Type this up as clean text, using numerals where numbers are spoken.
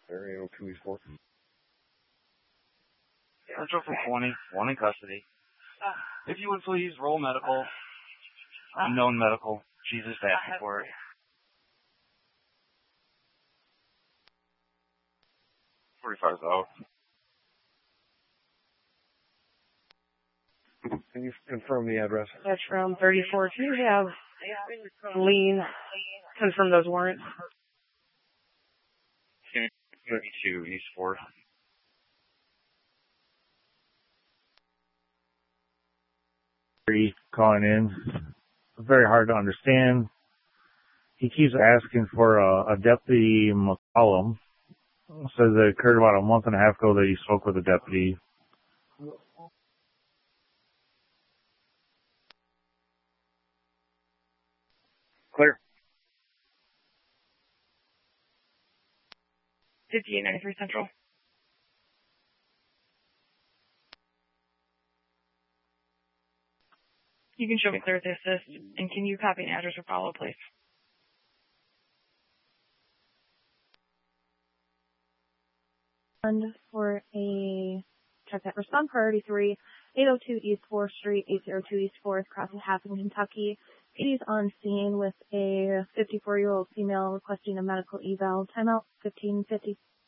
Area 802 East 4th. Central for 20, one in custody. If you would please roll medical, unknown medical. Jesus asking for it. 45's out. Can you confirm the address? That's from 34. Can you have Lean confirm those warrants? 32 East 4th. Calling in. Very hard to understand. He keeps asking for a Deputy McCollum. Says that it occurred about a month and a half ago that he spoke with a deputy. Clear. 5893 Central. You can show me clear to assist, and can you copy an address or follow, please? And for a check that respond priority 3, 802 East 4th Street, 802 East 4th, crossing Hafen, Kentucky. He's on scene with a 54-year-old female requesting a medical eval. Timeout 15:50.